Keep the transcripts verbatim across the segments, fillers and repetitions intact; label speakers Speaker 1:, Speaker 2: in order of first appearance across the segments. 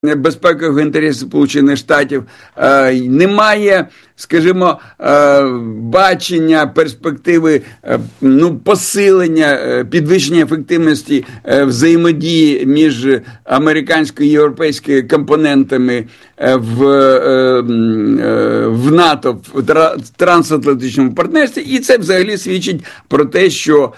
Speaker 1: безпекових інтересів Сполучених Штатів, немає, скажімо, бачення, перспективи ну, посилення, підвищення ефективності взаємодії між американською і європейською компонентами в, в НАТО, в трансатлантичному партнерстві, і це взагалі свідчить про те, що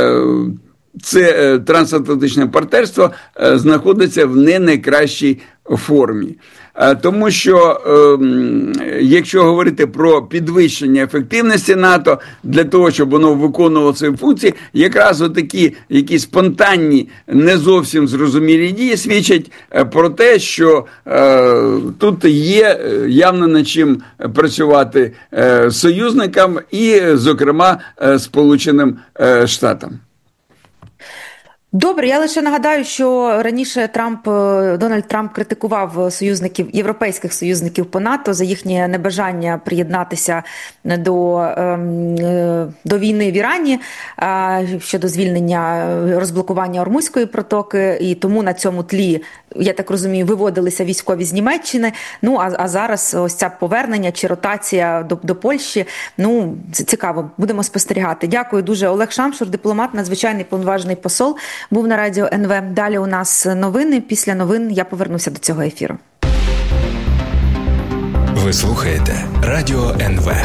Speaker 1: це трансатлантичне партнерство знаходиться в не найкращій формі. Тому що, якщо говорити про підвищення ефективності НАТО, для того, щоб воно виконувало свої функції, якраз отакі якісь спонтанні, не зовсім зрозумілі дії свідчать про те, що тут є явно над чим працювати союзникам і, зокрема, Сполученим Штатам.
Speaker 2: Добре, я лише нагадаю, що раніше Трамп, Дональд Трамп критикував союзників, європейських союзників по НАТО за їхнє небажання приєднатися до, до війни в Ірані щодо звільнення, розблокування Ормузької протоки, і тому на цьому тлі, я так розумію, виводилися військові з Німеччини. Ну, а, а зараз ось ця повернення чи ротація до, до Польщі, ну, цікаво, будемо спостерігати. Дякую дуже. Олег Шамшур, дипломат, надзвичайний повноважений посол, був на радіо ен ве. Далі у нас новини. Після новин я повернуся до цього ефіру.
Speaker 3: Ви слухаєте Радіо ен ве.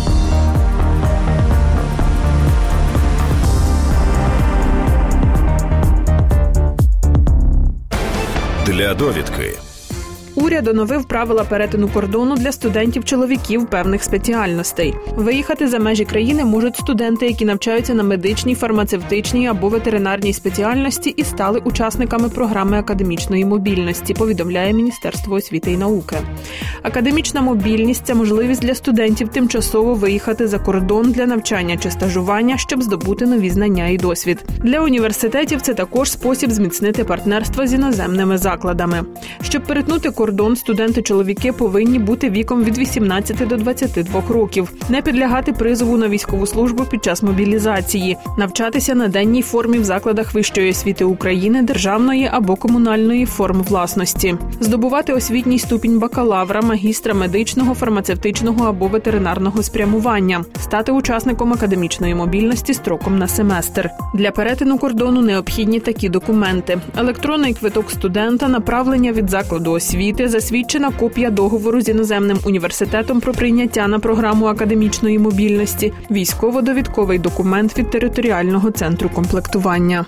Speaker 3: Для довідки.
Speaker 4: Уряд оновив правила перетину кордону для студентів-чоловіків певних спеціальностей. Виїхати за межі країни можуть студенти, які навчаються на медичній, фармацевтичній або ветеринарній спеціальності і стали учасниками програми академічної мобільності, повідомляє Міністерство освіти і науки. Академічна мобільність – це можливість для студентів тимчасово виїхати за кордон для навчання чи стажування, щоб здобути нові знання і досвід. Для університетів це також спосіб зміцнити партнерство з іноземними закладами. Щоб перетнути кордон, студенти-чоловіки повинні бути віком від вісімнадцяти до двадцяти двох років, не підлягати призову на військову службу під час мобілізації, навчатися на денній формі в закладах вищої освіти України, державної або комунальної форм власності, здобувати освітній ступінь бакалавра, магістра медичного, фармацевтичного або ветеринарного спрямування, стати учасником академічної мобільності строком на семестр. Для перетину кордону необхідні такі документи: електронний квиток студента, направлення від закладу освіти, засвідчена копія договору з іноземним університетом про прийняття на програму академічної мобільності, військово-довідковий документ від територіального центру комплектування.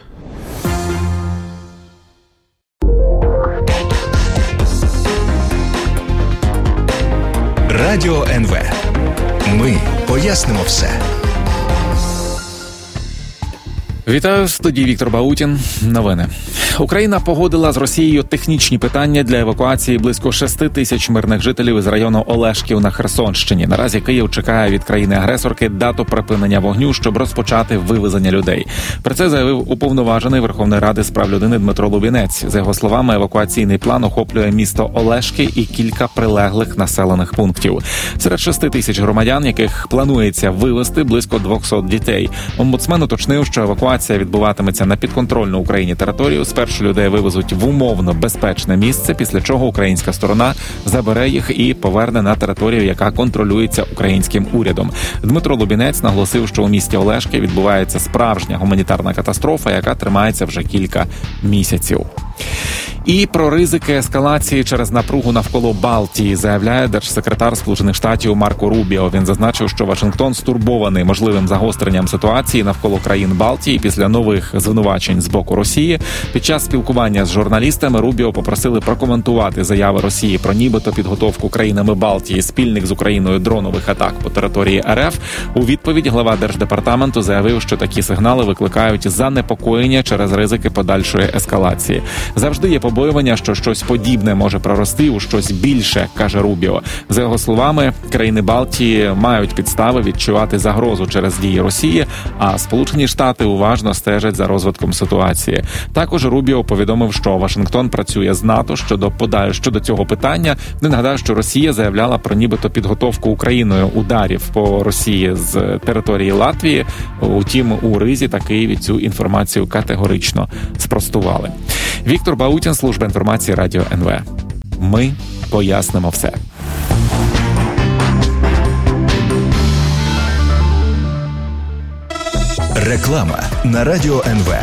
Speaker 3: Радіо ен ве. Ми пояснимо все.
Speaker 5: Вітаю, в студії Віктор Баутін. Новини. Україна погодила з Росією технічні питання для евакуації близько шести тисяч мирних жителів із району Олешків на Херсонщині. Наразі Київ чекає від країни-агресорки дату припинення вогню, щоб розпочати вивезення людей. Про це заявив уповноважений Верховної Ради з прав людини Дмитро Лубінець. За його словами, евакуаційний план охоплює місто Олешки і кілька прилеглих населених пунктів. Серед шести тисяч громадян, яких планується вивезти, близько двохсот дітей. Омбудсмен уточнив, що евакуація відбуватиметься на підконтрольну Україні територію. Спершу людей вивезуть в умовно безпечне місце, після чого українська сторона забере їх і поверне на територію, яка контролюється українським урядом. Дмитро Лубінець наголосив, що у місті Олешки відбувається справжня гуманітарна катастрофа, яка тримається вже кілька місяців. І про ризики ескалації через напругу навколо Балтії заявляє держсекретар Сполучених Штатів Марко Рубіо. Він зазначив, що Вашингтон стурбований можливим загостренням ситуації навколо країн Балтії після нових звинувачень з боку Росії. Під час спілкування з журналістами Рубіо попросили прокоментувати заяви Росії про нібито підготовку країнами Балтії спільних з Україною дронових атак по території ар еф. У відповідь глава Держдепартаменту заявив, що такі сигнали викликають занепокоєння через ризики подальшої ескалації. Завжди є побоювання, що щось подібне може прорости у щось більше, каже Рубіо. За його словами, країни Балтії мають підстави відчувати загрозу через дії Росії, а Сполучені Штати уважно стежать за розвитком ситуації. Також Рубіо повідомив, що Вашингтон працює з НАТО щодо подаю щодо цього питання. Не нагадаю, що Росія заявляла про нібито підготовку Україною ударів по Росії з території Латвії. Утім, у Ризі та Києві цю інформацію категорично спростували. Віктор Баутін, служба інформації Радіо ен ве. Ми пояснимо все.
Speaker 3: Реклама на Радіо ен ве.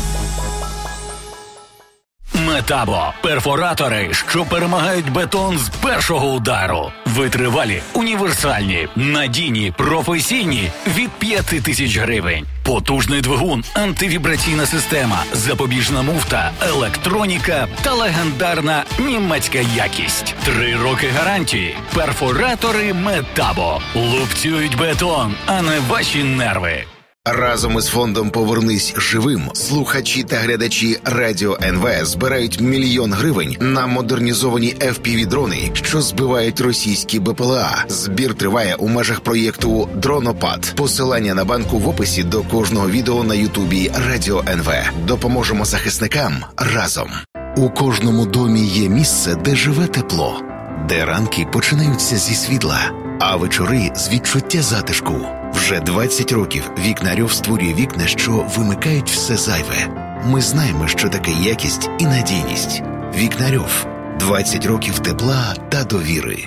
Speaker 6: Метабо – перфоратори, що перемагають бетон з першого удару. Витривалі, універсальні, надійні, професійні – від п'яти тисяч гривень. Потужний двигун, антивібраційна система, запобіжна муфта, електроніка та легендарна німецька якість. Три роки гарантії. Перфоратори Метабо. Лупцюють бетон, а не ваші нерви.
Speaker 7: Разом із фондом «Повернись живим» слухачі та глядачі Радіо ен ве збирають мільйон гривень на модернізовані еф пі ві-дрони, що збивають російські бе пе ел а. Збір триває у межах проєкту «Дронопад». Посилання на банку в описі до кожного відео на ютубі Радіо ен ве. Допоможемо захисникам разом. У кожному домі є місце, де живе тепло, де ранки починаються зі світла, а вечори з відчуття затишку. Вже двадцять років Вікнарьов створює вікна, що вимикають все зайве. Ми знаємо, що таке якість і надійність. Вікнарьов. двадцять років тепла та довіри.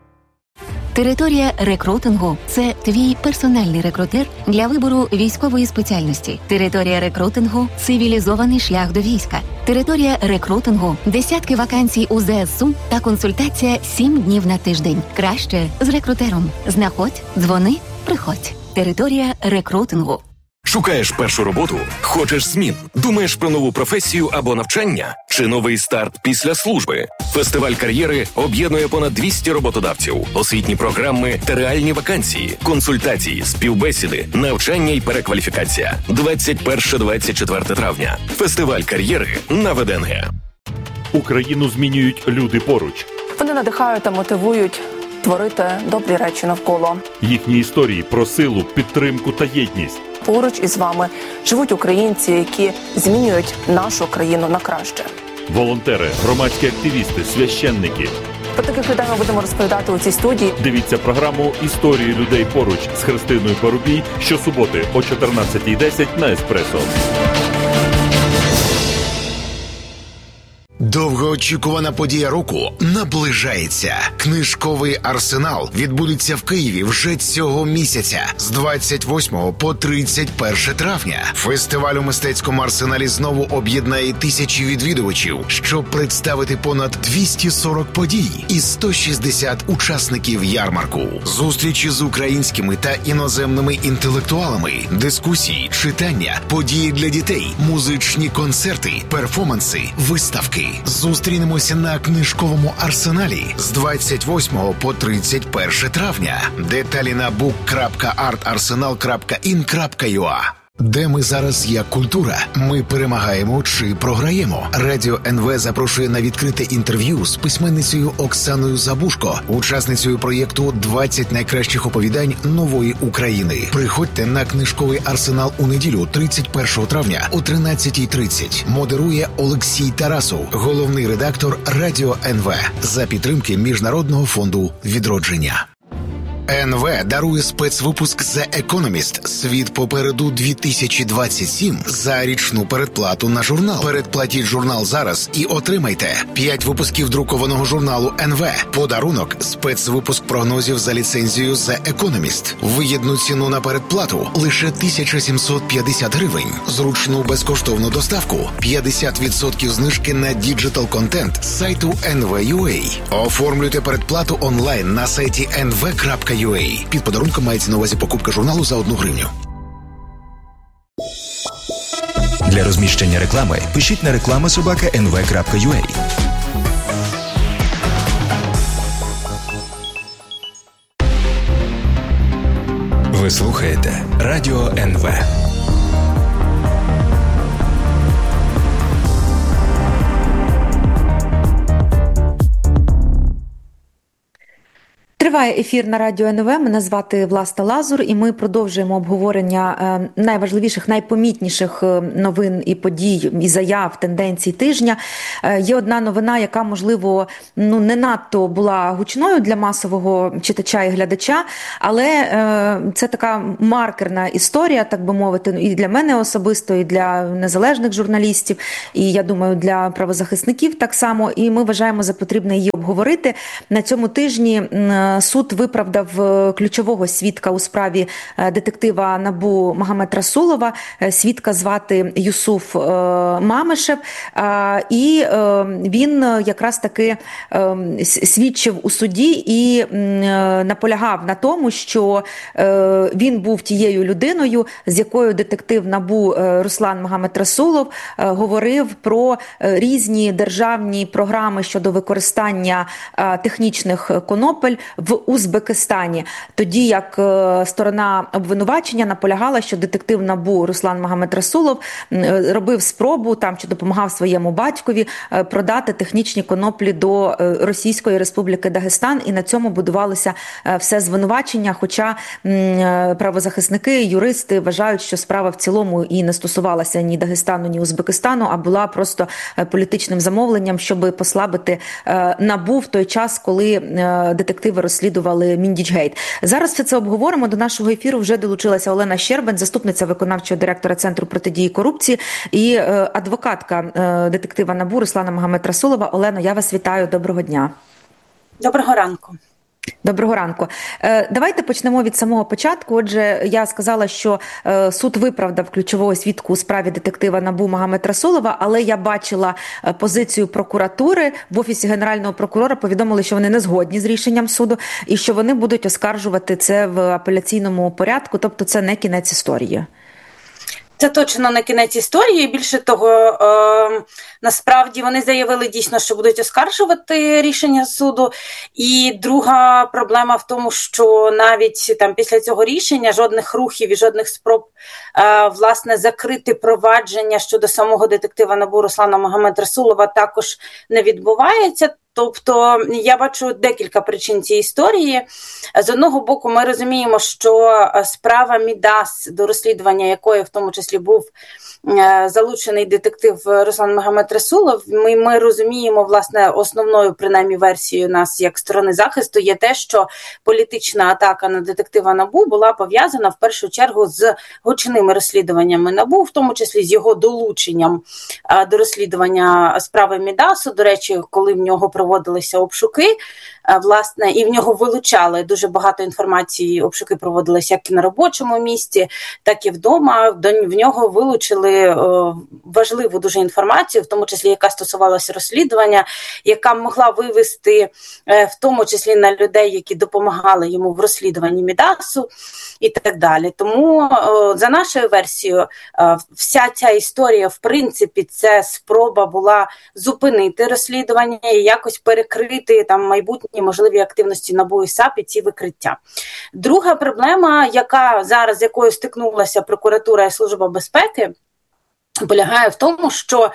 Speaker 8: Територія рекрутингу – це твій персональний рекрутер для вибору військової спеціальності. Територія рекрутингу – цивілізований шлях до війська. Територія рекрутингу – десятки вакансій у зе ес у та консультація сім днів на тиждень. Краще з рекрутером. Знаходь, дзвони, приходь. Територія рекрутингу.
Speaker 3: Шукаєш першу роботу? Хочеш змін? Думаєш про нову професію або навчання? Чи новий старт після служби? Фестиваль кар'єри об'єднує понад двісті роботодавців, освітні програми та реальні вакансії, консультації, співбесіди, навчання і перекваліфікація. двадцять перше - двадцять четверте травня. Фестиваль кар'єри на ве де ен ге.
Speaker 9: Україну змінюють люди поруч.
Speaker 10: Вони надихають та мотивують творити добрі речі навколо.
Speaker 9: Їхні історії про силу, підтримку та єдність.
Speaker 10: Поруч із вами живуть українці, які змінюють нашу країну на краще.
Speaker 9: Волонтери, громадські активісти, священники.
Speaker 10: Про таких людей ми будемо розповідати у цій студії.
Speaker 9: Дивіться програму «Історії людей поруч» з Христиною Парубій щосуботи о чотирнадцятій десять на Еспресо.
Speaker 7: Довгоочікувана подія року наближається. Книжковий арсенал відбудеться в Києві вже цього місяця з двадцять восьмого по тридцять перше травня. Фестиваль у мистецькому арсеналі знову об'єднає тисячі відвідувачів, щоб представити понад двісті сорок подій і сто шістдесят учасників ярмарку. Зустрічі з українськими та іноземними інтелектуалами, дискусії, читання, події для дітей, музичні концерти, перформанси, виставки. Зустрінемося на книжковому арсеналі з двадцять восьмого по тридцять перше травня. Деталі на бук крапка арт арсенал крапка ін крапка ю а. Де ми зараз як культура? Ми перемагаємо чи програємо? Радіо ен ве запрошує на відкрите інтерв'ю з письменницею Оксаною Забушко, учасницею проєкту «двадцять найкращих оповідань нової України». Приходьте на книжковий арсенал у неділю тридцять першого травня о тринадцятій тридцять. Модерує Олексій Тарасов, головний редактор Радіо ен ве за підтримки Міжнародного фонду «Відродження». ен ве дарує спецвипуск The Economist «Світ попереду дві тисячі двадцять сім» за річну передплату на журнал. Передплатіть журнал зараз і отримайте п'ять випусків друкованого журналу ен ве. Подарунок – спецвипуск прогнозів за ліцензією The Economist. Вигідну ціну на передплату – лише тисяча сімсот п'ятдесят гривень. Зручну безкоштовну доставку – п'ятдесят відсотків знижки на діджитал-контент з сайту ен ве крапка ю а. Оформлюйте передплату онлайн на сайті ен ве крапка ю а. Під подарунком мається на увазі покупка журналу за одну гривню.
Speaker 3: Для розміщення реклами пишіть на реклама собака ен ве крапка ю а. Ви слухаєте Радіо ен ве.
Speaker 2: Триває ефір на радіо ен ве. Мене звати Власта Лазур, і ми продовжуємо обговорення найважливіших, найпомітніших новин і подій, і заяв, тенденцій тижня. Є одна новина, яка, можливо, ну, не надто була гучною для масового читача і глядача, але це така маркерна історія, так би мовити, і для мене особисто, і для незалежних журналістів, і, я думаю, для правозахисників так само. І ми вважаємо за потрібне її обговорити. На цьому тижні суд виправдав ключового свідка у справі детектива НАБУ Магомед Расулова. Свідка звати Юсуф Мамишев. І він якраз таки свідчив у суді і наполягав на тому, що він був тією людиною, з якою детектив НАБУ Руслан Магомед Расулов говорив про різні державні програми щодо використання технічних конопель в Узбекистані. Тоді як сторона обвинувачення наполягала, що детектив НАБУ Руслан Магомед Расулов робив спробу там, чи допомагав своєму батькові продати технічні коноплі до Російської Республіки Дагестан, і на цьому будувалося все звинувачення, хоча правозахисники, юристи вважають, що справа в цілому і не стосувалася ні Дагестану, ні Узбекистану, а була просто політичним замовленням, щоб послабити НАБУ в той час, коли детективи розслідували Міндічгейт. Зараз все це обговоримо. До нашого ефіру вже долучилася Олена Щербань, заступниця виконавчого директора Центру протидії корупції і адвокатка детектива НАБУ Руслана Магомед Расулова. Олено, я вас вітаю. Доброго дня.
Speaker 11: Доброго ранку.
Speaker 2: Доброго ранку. Давайте почнемо від самого початку. Отже, я сказала, що суд виправдав ключового свідку у справі детектива НАБУ Магомед Расулова, але я бачила позицію прокуратури. В Офісі Генерального прокурора повідомили, що вони не згодні з рішенням суду і що вони будуть оскаржувати це в апеляційному порядку, тобто це не кінець історії.
Speaker 11: Це точно не кінець історії. Більше того, е, насправді вони заявили дійсно, що будуть оскаржувати рішення суду. І друга проблема в тому, що навіть там після цього рішення жодних рухів і жодних спроб е, власне закрити провадження щодо самого детектива НАБУ Руслана Магомед Расулова також не відбувається. Тобто я бачу декілька причин цієї історії. З одного боку, ми розуміємо, що справа Мідас, до розслідування якої в тому числі був залучений детектив Руслан Магомед Расулов, ми, ми розуміємо, власне, основною, принаймні, версією нас, як сторони захисту, є те, що політична атака на детектива НАБУ була пов'язана в першу чергу з гучними розслідуваннями НАБУ, в тому числі з його долученням до розслідування справи Мідасу. До речі, коли в нього проводилися обшуки, власне, і в нього вилучали дуже багато інформації, обшуки проводилися як і на робочому місці, так і вдома. В нього вилучили важливу дуже інформацію, в тому числі, яка стосувалася розслідування, яка могла вивести в тому числі на людей, які допомагали йому в розслідуванні Мідасу і так далі. Тому, за нашою версією, вся ця історія, в принципі, це спроба була зупинити розслідування і якось перекрити там майбутні можливі активності НАБУ і САП і ці викриття. Друга проблема, яка зараз, з якою стикнулася прокуратура і Служба безпеки, полягає в тому, що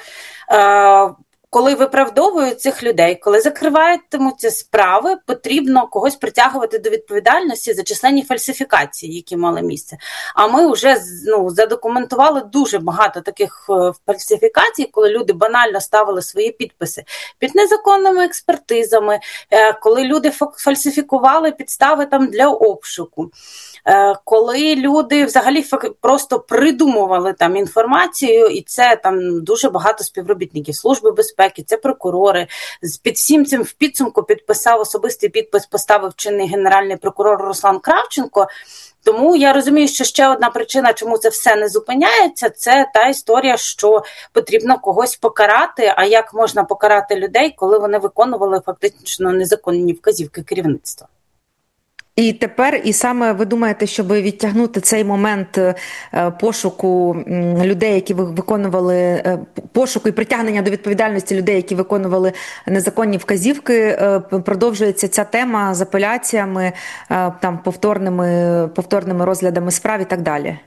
Speaker 11: е, коли виправдовують цих людей, коли закриватимуться справи, потрібно когось притягувати до відповідальності за численні фальсифікації, які мали місце. А ми вже ну, задокументували дуже багато таких фальсифікацій, коли люди банально ставили свої підписи під незаконними експертизами, коли люди фальсифікували підстави там для обшуку, коли люди взагалі просто придумували там інформацію, і це там дуже багато співробітників Служби безпеки, це прокурори. Під всім цим в підсумку підписав особистий підпис, поставив чинний генеральний прокурор Руслан Кравченко. Тому я розумію, що ще одна причина, чому це все не зупиняється, це та історія, що потрібно когось покарати. А як можна покарати людей, коли вони виконували фактично незаконні вказівки керівництва?
Speaker 2: І тепер, і саме ви думаєте, щоб відтягнути цей момент пошуку людей, які виконували, пошуку і притягнення до відповідальності людей, які виконували незаконні вказівки, продовжується ця тема з апеляціями, там, повторними, повторними розглядами справ і так далі?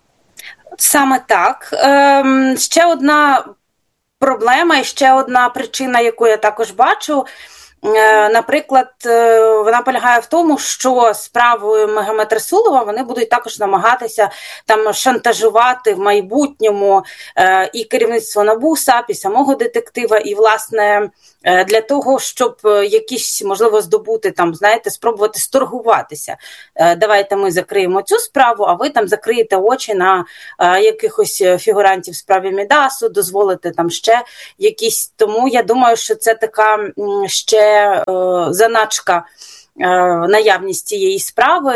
Speaker 11: Саме так. Ем, ще одна проблема і ще одна причина, яку я також бачу, Наприклад, вона полягає в тому, що справою Магомед Расулова вони будуть також намагатися там шантажувати в майбутньому і керівництво НАБУ, САП, і самого детектива, і, власне, для того, щоб якісь, можливо, здобути, там, знаєте, спробувати сторгуватися. Давайте ми закриємо цю справу, а ви там закриєте очі на якихось фігурантів в справі Мідасу, дозволите там ще якісь. Тому я думаю, що це така ще заначка наявність цієї справи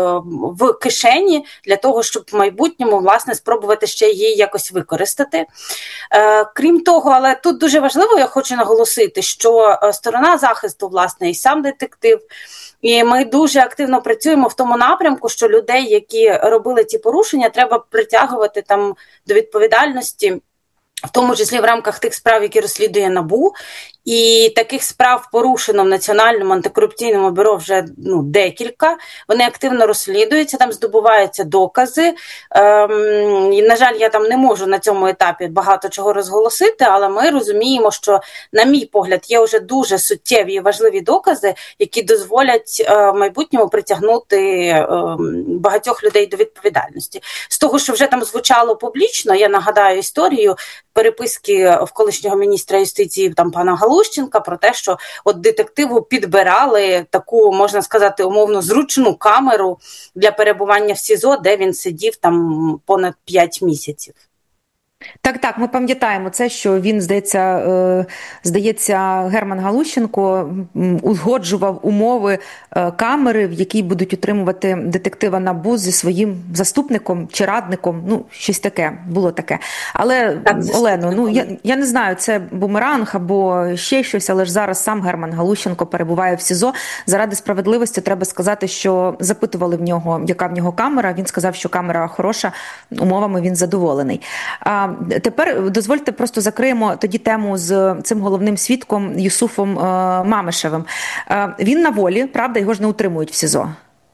Speaker 11: в кишені для того, щоб в майбутньому, власне, спробувати ще її якось використати. Крім того, але тут дуже важливо, я хочу наголосити, що сторона захисту, власне, і сам детектив, і ми дуже активно працюємо в тому напрямку, що людей, які робили ці порушення, треба притягувати там до відповідальності, в тому числі в рамках тих справ, які розслідує НАБУ. І таких справ порушено в Національному антикорупційному бюро вже ну, декілька. Вони активно розслідуються, там здобуваються докази. Ем, і, на жаль, я там не можу на цьому етапі багато чого розголосити, але ми розуміємо, що, на мій погляд, є вже дуже суттєві і важливі докази, які дозволять е, в майбутньому притягнути е, багатьох людей до відповідальності. З того, що вже там звучало публічно, я нагадаю історію переписки в колишнього міністра юстиції там пана Галущенка про те, що от детективу підбирали таку, можна сказати, умовно зручну камеру для перебування в СІЗО, де він сидів там понад п'ять місяців.
Speaker 2: Так, так, ми пам'ятаємо це, що він, здається, е, здається, Герман Галущенко узгоджував умови е, камери, в якій будуть утримувати детектива НАБУ зі своїм заступником чи радником, ну, щось таке, було таке. Але, так, Олено, ну, я, я не знаю, це бумеранг або ще щось, але ж зараз сам Герман Галущенко перебуває в СІЗО. Заради справедливості треба сказати, що запитували в нього, яка в нього камера, він сказав, що камера хороша, умовами він задоволений. А тепер дозвольте просто закриємо тоді тему з цим головним свідком Юсуфом Мамишевим. Він на волі, правда, його ж не утримують в СІЗО?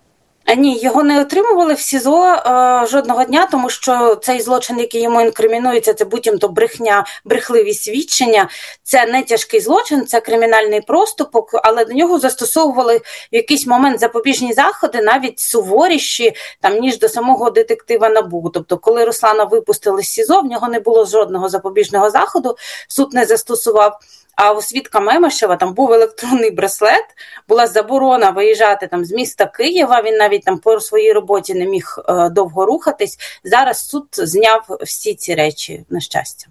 Speaker 11: Ні, його не отримували в СІЗО е, жодного дня, тому що цей злочин, який йому інкримінується, це буцімто брехня, брехливі свідчення. Це не тяжкий злочин, це кримінальний проступок, але до нього застосовували в якийсь момент запобіжні заходи, навіть суворіші, там, ніж до самого детектива НАБУ. Тобто, коли Руслана випустили з СІЗО, в нього не було жодного запобіжного заходу, суд не застосував. А у свідка Мемишева там був електронний браслет, була заборона виїжджати там з міста Києва, він навіть там по своїй роботі не міг е, довго рухатись. Зараз суд зняв всі ці речі, на щастя.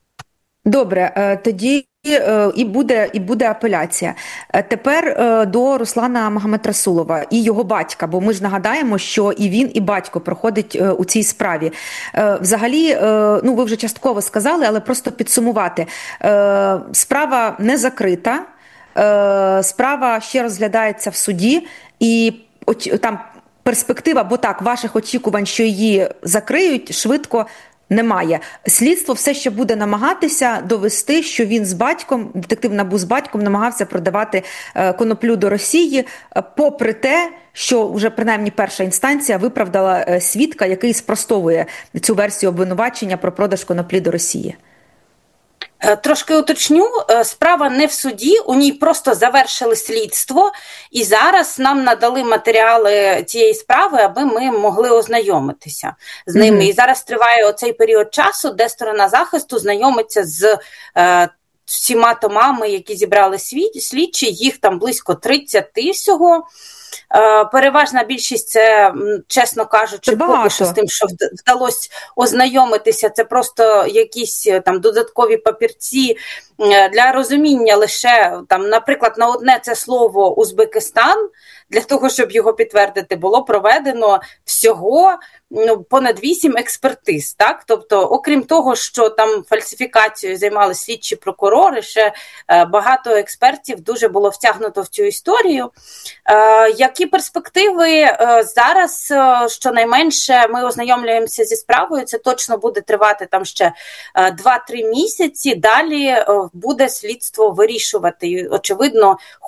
Speaker 2: Добре, е, тоді і буде, і буде апеляція. Тепер до Руслана Магомедрасулова і його батька, бо ми ж нагадаємо, що і він, і батько проходить у цій справі. Взагалі, ну ви вже частково сказали, але просто підсумувати. Справа не закрита, справа ще розглядається в суді, і там перспектива, бо так, ваших очікувань, що її закриють, швидко немає. Слідство все ще буде намагатися довести, що він з батьком, детектив НАБУ з батьком, намагався продавати коноплю до Росії, попри те, що вже принаймні перша інстанція виправдала свідка, який спростовує цю версію обвинувачення про продаж коноплі до Росії.
Speaker 11: Трошки уточню, справа не в суді, у ній просто завершили слідство, і зараз нам надали матеріали цієї справи, аби ми могли ознайомитися з ними. Mm-hmm. І зараз триває оцей період часу, де сторона захисту знайомиться з е, всіма томами, які зібрали слідчі, їх там близько тридцять всього. Переважна більшість, це, чесно кажучи, поки що з тим, що вдалося ознайомитися, це просто якісь там додаткові папірці для розуміння лише, там, наприклад, на одне це слово Узбекистан, для того, щоб його підтвердити, було проведено всього ну, понад вісім експертиз. Так? Тобто, окрім того, що там фальсифікацією займалися слідчі прокурори, ще е, багато експертів дуже було втягнуто в цю історію. Е, які перспективи е, зараз, е, щонайменше, ми ознайомлюємося зі справою, це точно буде тривати там ще е, два-три місяці, далі е, буде слідство вирішувати. І, очевидно,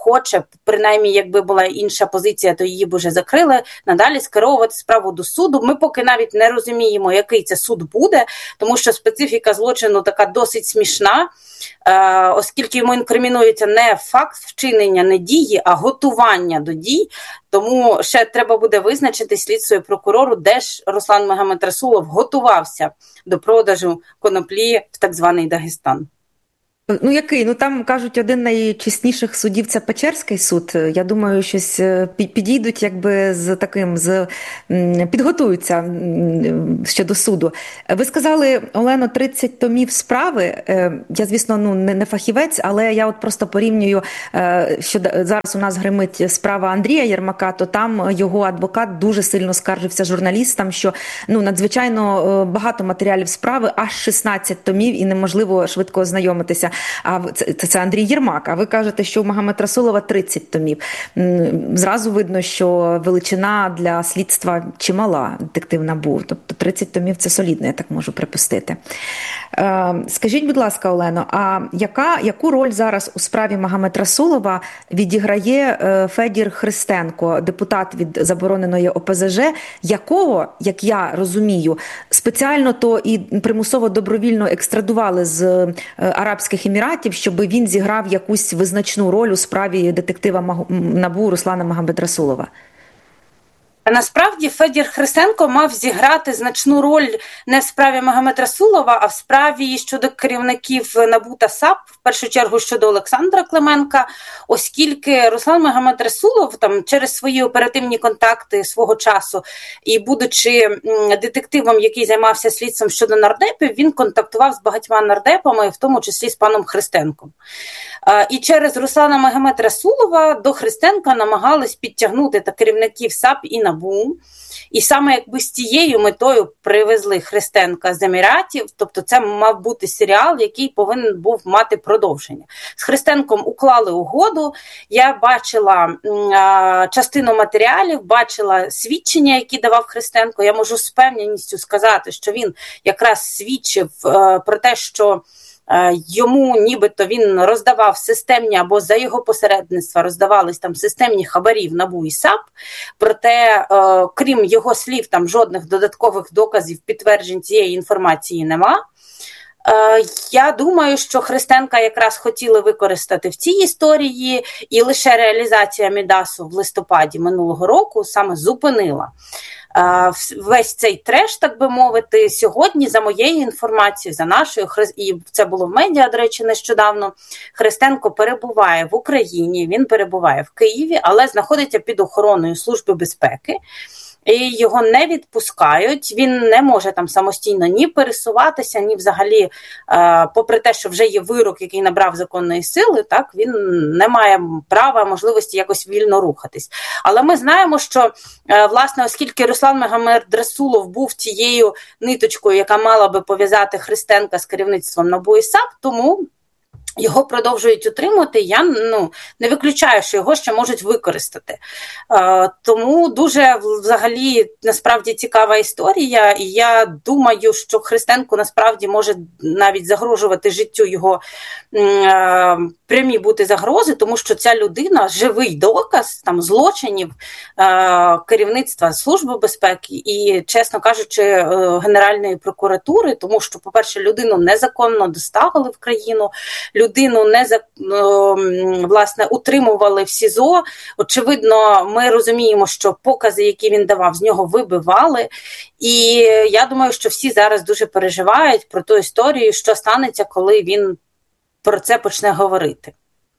Speaker 11: хоче, принаймні, якби була інша позиція, то її б уже закрили, надалі скеровувати справу до суду. Ми поки навіть не розуміємо, який це суд буде, тому що специфіка злочину така досить смішна, е, оскільки йому інкримінується не факт вчинення, не дії, а готування до дій. Тому ще треба буде визначити слідство і прокурору, де ж Руслан Магомедрасулов готувався до продажу коноплі в так званий Дагестан.
Speaker 2: Ну, який? Ну, там, кажуть, один з найчесніших судів – це Печерський суд. Я думаю, щось підійдуть, якби, з таким, з, підготуються щодо суду. Ви сказали, Олено, тридцять томів справи. Я, звісно, ну, не, не фахівець, але я от просто порівнюю, що зараз у нас гримить справа Андрія Єрмака, то там його адвокат дуже сильно скаржився журналістам, що, ну, надзвичайно багато матеріалів справи, аж шістнадцять томів, і неможливо швидко ознайомитися. А це, це Андрій Єрмак, а ви кажете, що у Магомедрасулова тридцять томів. Зразу видно, що величина для слідства чимала, детектив НАБУ. Тобто тридцять томів – це солідно, я так можу припустити. Скажіть, будь ласка, Олено, а яка, яку роль зараз у справі Магомедрасулова відіграє Федір Христенко, депутат від забороненої О Пе Зе Же, якого, як я розумію, спеціально то і примусово добровільно екстрадували з Арабських Еміратів, щоб він зіграв якусь визначну роль у справі детектива НАБУ Руслана Магомедрасулова?
Speaker 11: Насправді Федір Христенко мав зіграти значну роль не в справі Магомедрасулова, а в справі щодо керівників НАБУ та САП, в першу чергу щодо Олександра Клименка, оскільки Руслан Магомедрасулов там через свої оперативні контакти свого часу і будучи детективом, який займався слідством щодо нардепів, він контактував з багатьма нардепами, в тому числі з паном Христенком. І через Руслана Магомедрасулова до Христенка намагались підтягнути та керівників САП і НАБУ. І саме якби з тією метою привезли Христенка з Еміратів, тобто це мав бути серіал, який повинен був мати продовження. З Христенком уклали угоду, я бачила а, частину матеріалів, бачила свідчення, які давав Христенко. Я можу з впевненістю сказати, що він якраз свідчив а, про те, що йому нібито він роздавав системні, або за його посередництва роздавались там системні хабарі в НАБУ і САП, проте, е, крім його слів, там жодних додаткових доказів, підтверджень цієї інформації нема. Е, я думаю, що Христенка якраз хотіли використати в цій історії, і лише реалізація Мідасу в листопаді минулого року саме зупинила весь цей треш, так би мовити. Сьогодні, за моєю інформацією, за нашою, і це було в медіа, до речі, нещодавно, Христенко перебуває в Україні, він перебуває в Києві, але знаходиться під охороною Служби безпеки. І його не відпускають, він не може там самостійно ні пересуватися, ні взагалі, е, попри те, що вже є вирок, який набрав законної сили, так, він не має права, можливості якось вільно рухатись. Але ми знаємо, що, е, власне, оскільки Руслан Магомедрасулов був тією ниточкою, яка мала би пов'язати Христенка з керівництвом НАБУ і САП, тому його продовжують утримувати, я ну, не виключаю, що його ще можуть використати. Е, тому дуже, взагалі, насправді цікава історія, і я думаю, що Христенку насправді може навіть загрожувати життю його е, прямі бути загрози, тому що ця людина – живий доказ там, злочинів е, керівництва Служби безпеки і, чесно кажучи, е, Генеральної прокуратури, тому що, по-перше, людину незаконно доставили в країну, людину не власне утримували в СІЗО. Очевидно, ми розуміємо, що покази, які він давав, з нього вибивали. І я думаю, що всі зараз дуже переживають про ту історію, що станеться, коли він про це почне говорити.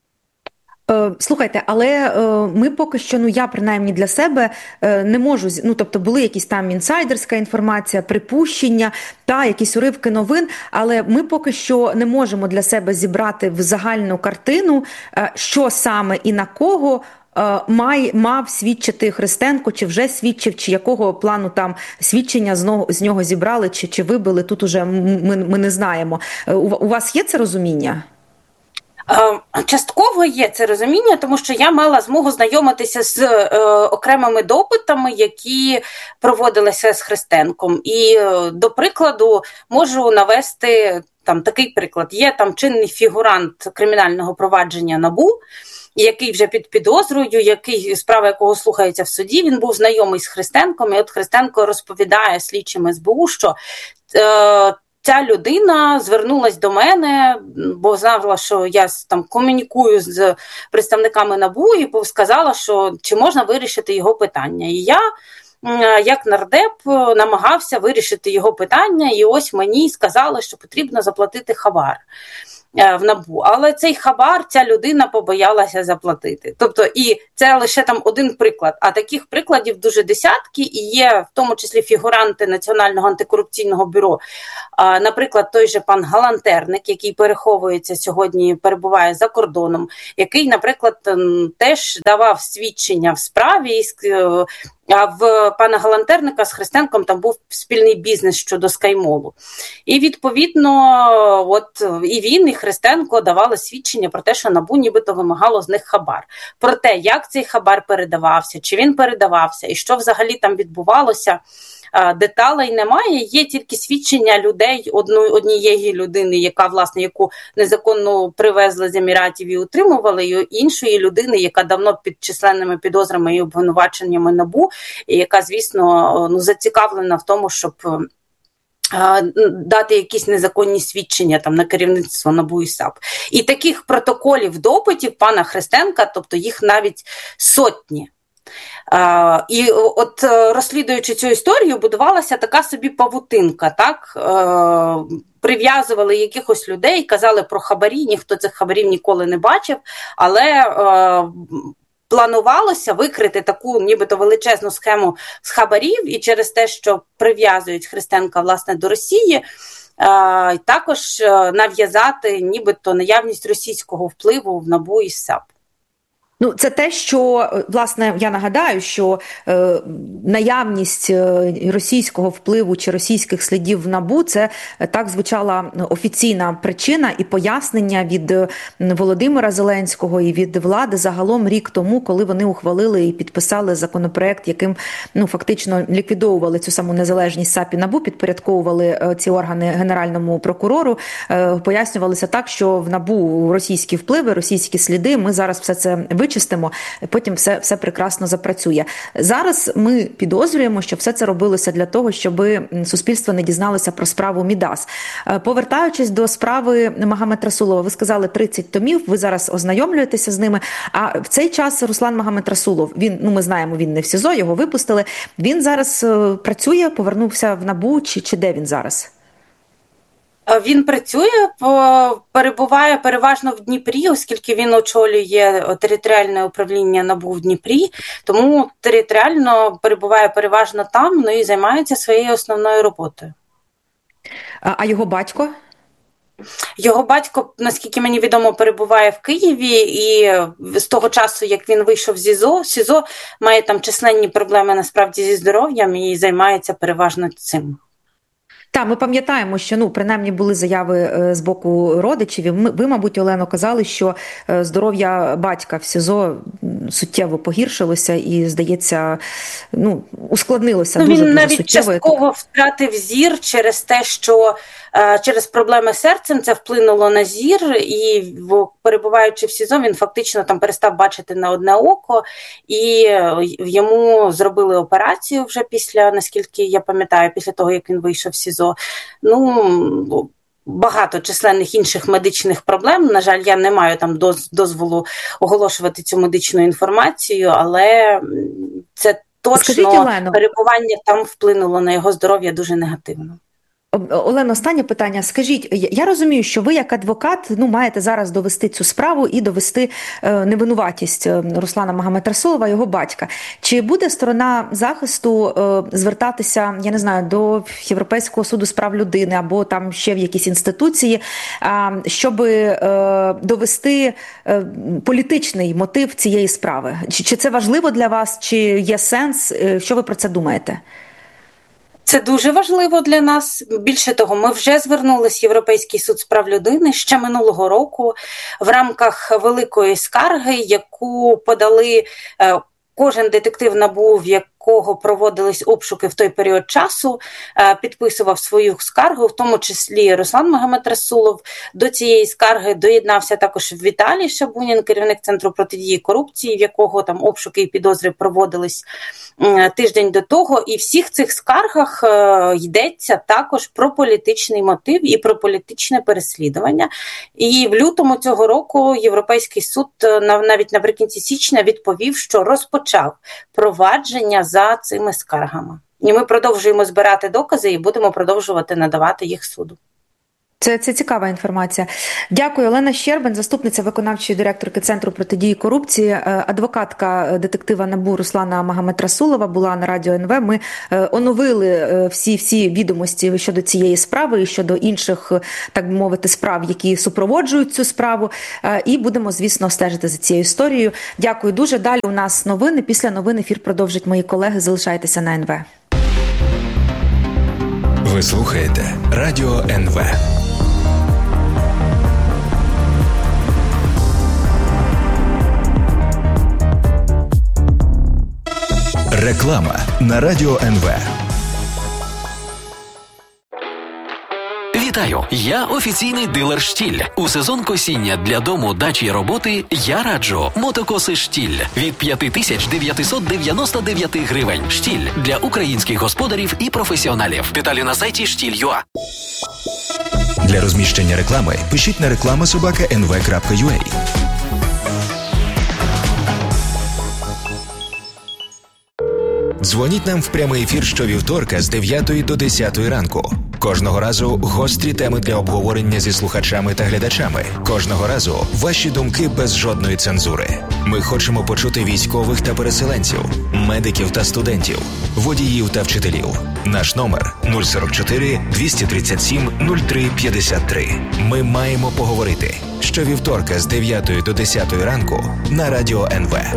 Speaker 2: Слухайте, але ми поки що, ну я принаймні для себе не можу, ну тобто були якісь там інсайдерська інформація, припущення, та якісь уривки новин, але ми поки що не можемо для себе зібрати в загальну картину, що саме і на кого має, мав свідчити Христенко, чи вже свідчив, чи якого плану там свідчення з нього, з нього зібрали, чи, чи вибили, тут уже ми, ми не знаємо. У, у вас є це розуміння?
Speaker 11: Частково є це розуміння, тому що я мала змогу знайомитися з е, окремими допитами, які проводилися з Христенком. І, е, до прикладу, можу навести там такий приклад. Є там чинний фігурант кримінального провадження НАБУ, який вже під підозрою, який, справа якого слухається в суді, він був знайомий з Христенком, і от Христенко розповідає слідчим ес бе у, що е, ця людина звернулась до мене, бо знала, що я там комунікую з представниками НАБУ, і сказала, що чи можна вирішити його питання. І я, як нардеп, намагався вирішити його питання, і ось мені сказали, що потрібно заплатити хабар в НАБУ. Але цей хабар ця людина побоялася заплатити. Тобто, і це лише там один приклад, а таких прикладів дуже десятки, і є в тому числі фігуранти Національного антикорупційного бюро. Наприклад, той же пан Галантерник, який переховується сьогодні, перебуває за кордоном, який, наприклад, теж давав свідчення в справі, а в пана Галантерника з Христенком там був спільний бізнес щодо Скаймолу. І, відповідно, от і він, і Христенко давали свідчення про те, що НАБУ нібито вимагало з них хабар. Про те, як цей хабар передавався, чи він передавався, і що взагалі там відбувалося, деталей немає, є тільки свідчення людей, одної, однієї людини, яка, власне, яку незаконно привезли з Еміратів і утримували, і іншої людини, яка давно під численними підозрами і обвинуваченнями НАБУ, і яка, звісно, ну, зацікавлена в тому, щоб дати якісь незаконні свідчення там на керівництво НАБУ і САП. І таких протоколів допитів пана Христенка, тобто їх навіть сотні. Uh, і от розслідуючи цю історію, будувалася така собі павутинка, так? Uh, прив'язували якихось людей, казали про хабарі, ніхто цих хабарів ніколи не бачив, але uh, планувалося викрити таку нібито величезну схему з хабарів, і через те, що прив'язують Христенка, власне, до Росії, uh, також uh, нав'язати нібито наявність російського впливу в НАБУ і САП.
Speaker 2: Ну, це те, що, власне, я нагадаю, що е, наявність російського впливу чи російських слідів в НАБУ – це так звучала офіційна причина і пояснення від Володимира Зеленського і від влади загалом рік тому, коли вони ухвалили і підписали законопроект, яким, ну, фактично ліквідовували цю саму незалежність САП і НАБУ, підпорядковували ці органи Генеральному прокурору, е, пояснювалося так, що в НАБУ російські впливи, російські сліди, ми зараз все це вичистимо, чистимо, потім все, все прекрасно запрацює. Зараз ми підозрюємо, що все це робилося для того, щоб суспільство не дізналося про справу Мідас. Повертаючись до справи Магомед Расулова, ви сказали тридцять томів, ви зараз ознайомлюєтеся з ними, а в цей час Руслан Магомед Расулов, він, ну ми знаємо, він не в СІЗО, його випустили, він зараз працює, повернувся в НАБУ, чи, чи де він зараз?
Speaker 11: Він працює, перебуває переважно в Дніпрі, оскільки він очолює територіальне управління НАБУ в Дніпрі, тому територіально перебуває переважно там, ну і займається своєю основною роботою.
Speaker 2: А, а його батько?
Speaker 11: Його батько, наскільки мені відомо, перебуває в Києві, і з того часу, як він вийшов з СІЗО, СІЗО має там численні проблеми насправді зі здоров'ям і займається переважно цим.
Speaker 2: Так, ми пам'ятаємо, що, ну, принаймні були заяви з боку родичів. Ми, ви, мабуть, Олено, казали, що здоров'я батька в СІЗО суттєво погіршилося і, здається, ну, ускладнилося.
Speaker 11: Ну,
Speaker 2: дуже,
Speaker 11: він
Speaker 2: дуже
Speaker 11: навіть
Speaker 2: суттєво.
Speaker 11: частково втратив зір через те, що через проблеми з серцем це вплинуло на зір, і перебуваючи в СІЗО, він фактично там перестав бачити на одне око, і йому зробили операцію вже після, наскільки я пам'ятаю, після того, як він вийшов з СІЗО. Ну, багато численних інших медичних проблем. На жаль, я не маю там дозволу оголошувати цю медичну інформацію, але це точно Скажіть, перебування там вплинуло на його здоров'я дуже негативно.
Speaker 2: Олено, останнє питання. Скажіть, я розумію, що ви як адвокат, ну, маєте зараз довести цю справу і довести е, невинуватість Руслана Магомед Расулова, його батька. Чи буде сторона захисту е, звертатися, я не знаю, до Європейського суду з прав людини або там ще в якісь інституції, е, щоб е, довести е, політичний мотив цієї справи? Чи, чи це важливо для вас, чи є сенс? Е, що ви про це думаєте?
Speaker 11: Це дуже важливо для нас. Більше того, ми вже звернулись в Європейський суд з прав людини ще минулого року в рамках великої скарги, яку подали кожен детектив НАБУ, якого проводились обшуки в той період часу, підписував свою скаргу, в тому числі Руслан Магомедрасулов. До цієї скарги доєднався також Віталій Шабунін, керівник Центру протидії корупції, в якого там обшуки і підозри проводились тиждень до того. І в всіх цих скаргах йдеться також про політичний мотив і про політичне переслідування. І в лютому цього року Європейський суд навіть наприкінці січня відповів, що розпочав провадження за цими скаргами. І ми продовжуємо збирати докази і будемо продовжувати надавати їх суду.
Speaker 2: Це, це цікава інформація. Дякую. Олена Щербин, заступниця виконавчої директорки Центру протидії корупції, адвокатка детектива НАБУ Руслана Магомедрасулова була на Радіо ен ве. Ми оновили всі, всі відомості щодо цієї справи і щодо інших, так би мовити, справ, які супроводжують цю справу. І будемо, звісно, стежити за цією історією. Дякую дуже. Далі у нас новини. Після новин ефір продовжать мої колеги. Залишайтеся на ен ве.
Speaker 12: Ви слухаєте Радіо ен ве. Реклама на Радіо ен ве.
Speaker 6: Вітаю! Я офіційний дилер «Штіль». У сезон косіння для дому, дачі й роботи я раджу мотокоси «Штіль» від п'ять тисяч дев'ятсот дев'яносто дев'ять гривень. «Штіль» для українських господарів і професіоналів. Деталі на сайті штіль крапка ю а.
Speaker 12: Для розміщення реклами пишіть на реклама собака ен ве крапка ю а. Дзвоніть нам в прямий ефір щовівторка з дев'ятої до десятої ранку. Кожного разу гострі теми для обговорення зі слухачами та глядачами. Кожного разу ваші думки без жодної цензури. Ми хочемо почути військових та переселенців, медиків та студентів, водіїв та вчителів. Наш номер нуль сорок чотири двісті тридцять сім нуль три п'ятдесят три. Ми маємо поговорити. Щовівторка з дев'ятої до десятої ранку на Радіо ен ве.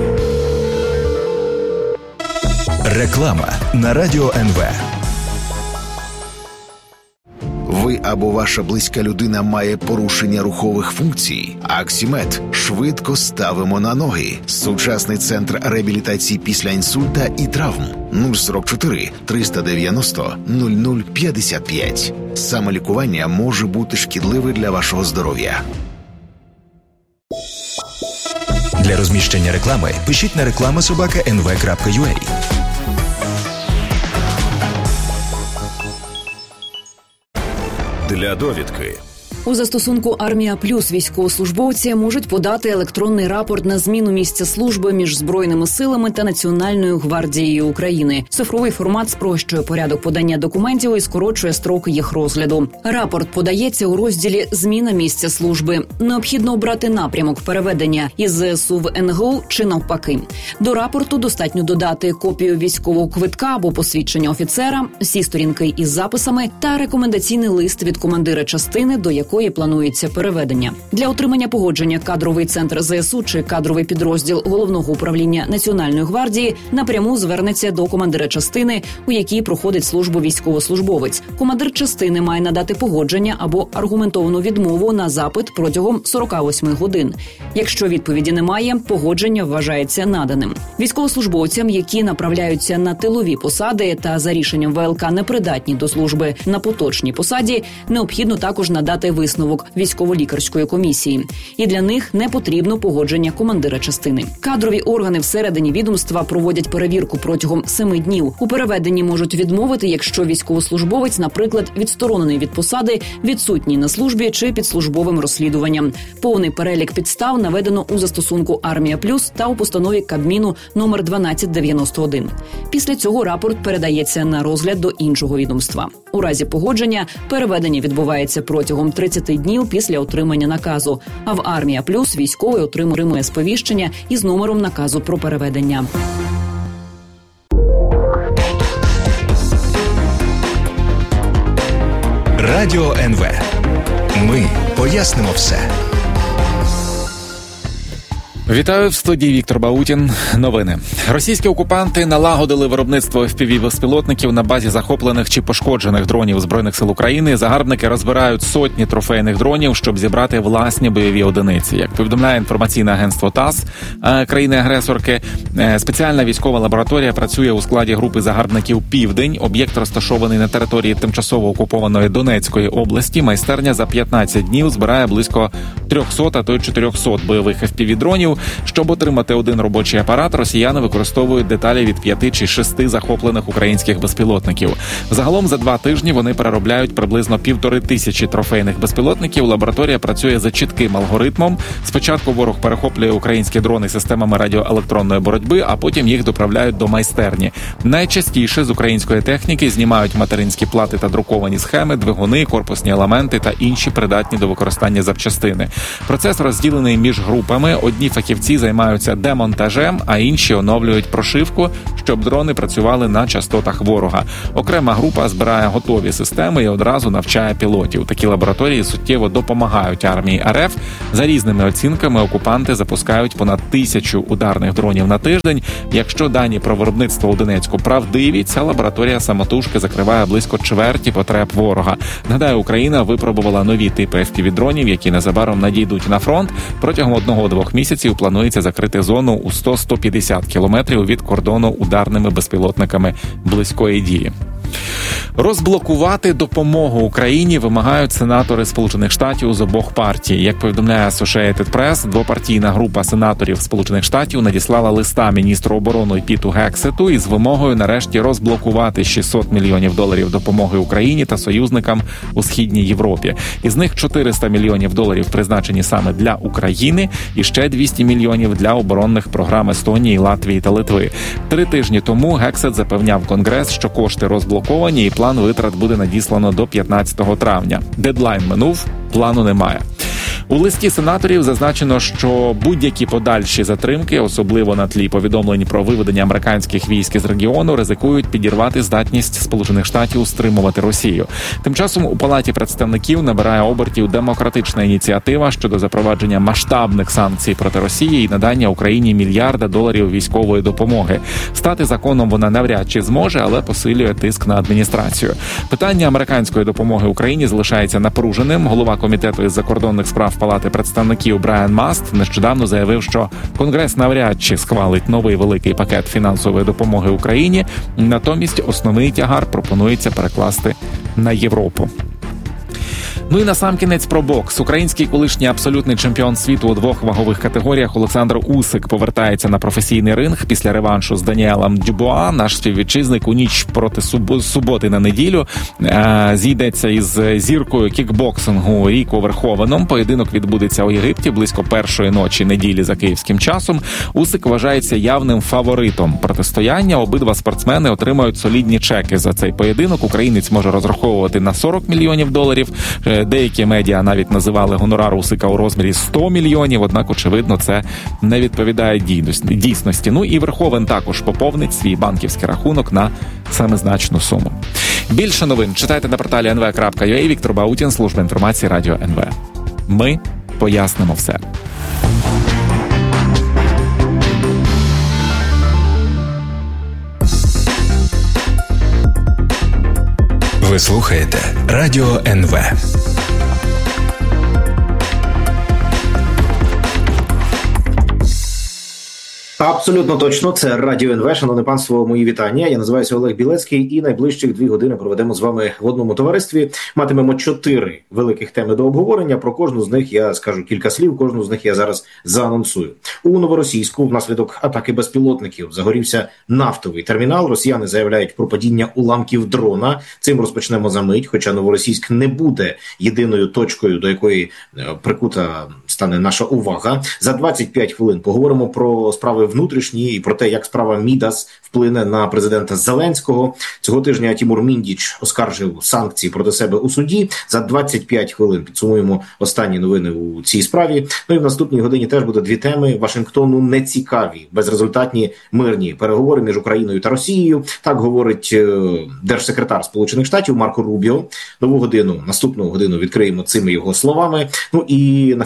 Speaker 12: Реклама на Радіо ен ве.
Speaker 7: Ви або ваша близька людина має порушення рухових функцій? Аксімед. Швидко ставимо на ноги. Сучасний центр реабілітації після інсульта і травм. нуль сорок чотири триста дев'яносто нуль нуль п'ятдесят п'ять. Самолікування може бути шкідливе для вашого здоров'я.
Speaker 12: Для розміщення реклами пишіть на реклама собака ен ве крапка ю а.
Speaker 3: Для довідки.
Speaker 13: У застосунку «Армія Плюс» військовослужбовці можуть подати електронний рапорт на зміну місця служби між Збройними силами та Національною гвардією України. Цифровий формат спрощує порядок подання документів і скорочує строки їх розгляду. Рапорт подається у розділі «Зміна місця служби». Необхідно обрати напрямок переведення із зе ес у в ен ге у чи навпаки. До рапорту достатньо додати копію військового квитка або посвідчення офіцера, всі сторінки із записами та рекомендаційний лист від командира частини, до якої якої планується переведення. Для отримання погодження кадровий центр зе ес у чи кадровий підрозділ Головного управління Національної гвардії напряму звернеться до командира частини, у якій проходить службу військовослужбовець. Командир частини має надати погодження або аргументовану відмову на запит протягом сорок вісім годин. Якщо відповіді немає, погодження вважається наданим. Військовослужбовцям, які направляються на тилові посади та за рішенням ве ел ка непридатні до служби на поточній посаді, необхідно також надати висновок військово-лікарської комісії. І для них не потрібно погодження командира частини. Кадрові органи всередині відомства проводять перевірку протягом семи днів. У переведенні можуть відмовити, якщо військовослужбовець, наприклад, відсторонений від посади, відсутній на службі чи під службовим розслідуванням. Повний перелік підстав наведено у застосунку «Армія Плюс» та у постанові Кабміну номер дванадцять дев'яносто один. Після цього рапорт передається на розгляд до іншого відомства. У разі погодження переведення відбувається протягом тридцять днів після отримання наказу. А в «Армія Плюс» військовий отримує сповіщення із номером наказу про переведення.
Speaker 12: Радіо ен ве. Ми пояснимо все.
Speaker 5: Вітаю в студії Віктор Баутін. Новини. Російські окупанти налагодили виробництво еф пі ві-безпілотників на базі захоплених чи пошкоджених дронів Збройних сил України. Загарбники розбирають сотні трофейних дронів, щоб зібрати власні бойові одиниці. Як повідомляє інформаційне агентство ТАСС країни-агресорки, спеціальна військова лабораторія працює у складі групи загарбників «Південь». Об'єкт розташований на території тимчасово окупованої Донецької області. Майстерня за п'ятнадцять днів збирає близько триста, а то й чотириста бойових еф пі ві-дронів. Щоб отримати один робочий апарат, росіяни використовують деталі від п'яти чи шести захоплених українських безпілотників. Загалом за два тижні вони переробляють приблизно півтори тисячі трофейних безпілотників. Лабораторія працює за чітким алгоритмом. Спочатку ворог перехоплює українські дрони системами радіоелектронної боротьби, а потім їх доправляють до майстерні. Найчастіше з української техніки знімають материнські плати та друковані схеми, двигуни, корпусні елементи та інші придатні до використання запчастини. Процес розділений між групами. Одні фахівці займаються демонтажем, а інші оновлюють прошивку, щоб дрони працювали на частотах ворога. Окрема група збирає готові системи і одразу навчає пілотів. Такі лабораторії суттєво допомагають армії ар еф. За різними оцінками окупанти запускають понад тисячу ударних дронів на тиждень. Якщо дані про виробництво у Донецьку правдиві, ця лабораторія самотужки закриває близько чверті потреб ворога. Нагадаю, Україна випробувала нові типи еф пі ві-дронів, які незабаром надійдуть на фронт. Протягом одного-двох місяців планується закрити зону у сто - сто п'ятдесят кілометрів від кордону ударними безпілотниками близької дії. Розблокувати допомогу Україні вимагають сенатори Сполучених Штатів з обох партій. Як повідомляє Associated Press, двопартійна група сенаторів Сполучених Штатів надіслала листа міністру оборони Піту Гексету із вимогою нарешті розблокувати шістсот мільйонів доларів допомоги Україні та союзникам у Східній Європі. Із них чотириста мільйонів доларів призначені саме для України і ще двісті мільйонів для оборонних програм Естонії, Латвії та Литви. Три тижні тому Гексет запевняв Конгрес, що кошти розблоковані і план витрат буде надіслано до п'ятнадцятого травня. Дедлайн минув, плану немає. У листі сенаторів зазначено, що будь-які подальші затримки, особливо на тлі повідомлень про виведення американських військ із регіону, ризикують підірвати здатність Сполучених Штатів стримувати Росію. Тим часом у Палаті представників набирає обертів демократична ініціатива щодо запровадження масштабних санкцій проти Росії і надання Україні мільярда доларів військової допомоги. Стати законом вона навряд чи зможе, але посилює тиск на адміністрацію. Питання американської допомоги Україні залишається напруженим. Голова комітету із закордонних справ Палати представників Брайан Маст нещодавно заявив, що Конгрес навряд чи схвалить новий великий пакет фінансової допомоги Україні, натомість основний тягар пропонується перекласти на Європу. Ну і насамкінець про бокс. Український колишній абсолютний чемпіон світу у двох вагових категоріях Олександр Усик повертається на професійний ринг після реваншу з Даніелем Дюбуа. Наш співвітчизник у ніч проти суботи на неділю е- зійдеться із зіркою кікбоксингу Ріко Верховеном. Поєдинок відбудеться у Єгипті близько першої ночі неділі за київським часом. Усик вважається явним фаворитом протистояння. Обидва спортсмени отримають солідні чеки за цей поєдинок. Українець може розраховувати на сорок мільйонів доларів. Деякі медіа навіть називали гонорар Усика у розмірі сто мільйонів, однак, очевидно, це не відповідає дійсності. Ну і Верховен також поповнить свій банківський рахунок на семизначну суму. Більше новин читайте на порталі ен ве крапка ю а. Віктор Баутін, служба інформації Радіо ен ве. Ми пояснимо все.
Speaker 12: Ви слухаєте Радіо ен ве.
Speaker 14: Абсолютно точно, це Радіо ен ве. Шановне панство, мої вітання. Я називаюся Олег Білецький, і найближчих дві години проведемо з вами в одному товаристві. Матимемо чотири великих теми до обговорення. Про кожну з них я скажу кілька слів, кожну з них я зараз заанонсую. У Новоросійську внаслідок атаки безпілотників загорівся нафтовий термінал. Росіяни заявляють про падіння уламків дрона. Цим розпочнемо за мить, хоча Новоросійськ не буде єдиною точкою, до якої прикута стане наша увага. За двадцять п'ять хвилин поговоримо про справи внутрішні і про те, як справа Мідас вплине на президента Зеленського. Цього тижня Тімур Міндіч оскаржив санкції проти себе у суді. За двадцять п'ять хвилин підсумуємо останні новини у цій справі. Ну і в наступній годині теж буде дві теми. Вашингтону нецікаві, безрезультатні мирні переговори між Україною та Росією. Так говорить держсекретар Сполучених Штатів Марко Рубіо. Нову годину, наступну годину відкриємо цими його словами. Ну і на фінал поговоримо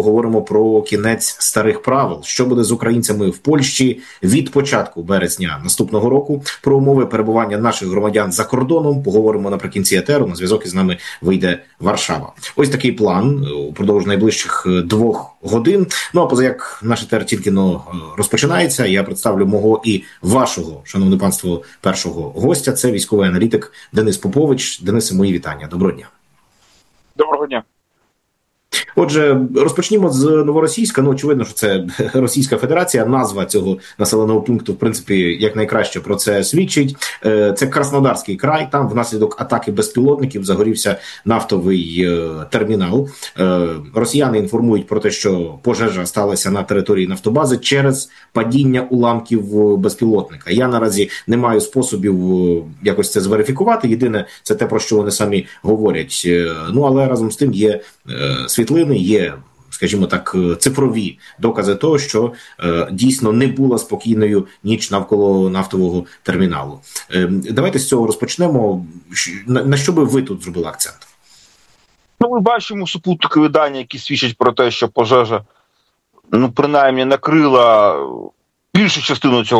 Speaker 14: поговоримо про кінець старих правил. Що буде з українцями в Польщі від початку березня наступного року? Про умови перебування наших громадян за кордоном поговоримо наприкінці етеру. На зв'язок із нами вийде Варшава. Ось такий план упродовж найближчих двох годин. Ну, а поза як наш етер тільки но розпочинається, я представлю мого і вашого, шановне панство, першого гостя. Це військовий аналітик Денис Попович. Денисе, мої вітання. Доброго дня.
Speaker 15: Доброго дня.
Speaker 14: Отже, розпочнімо з Новоросійська. Ну, очевидно, що це Російська Федерація. Назва цього населеного пункту, в принципі, якнайкраще про це свідчить. Це Краснодарський край. Там внаслідок атаки безпілотників загорівся нафтовий термінал. Росіяни інформують про те, що пожежа сталася на території нафтобази через падіння уламків безпілотника. Я наразі не маю способів якось це зверифікувати. Єдине, це те, про що вони самі говорять. Ну, але разом з тим є світлини, є, скажімо так, цифрові докази того, що е, дійсно не була спокійною ніч навколо нафтового терміналу. Е, давайте з цього розпочнемо. На, на що би ви тут зробили акцент?
Speaker 15: Ну, ми бачимо супутникові дані, які свідчать про те, що пожежа, ну, принаймні, накрила більшу частину цього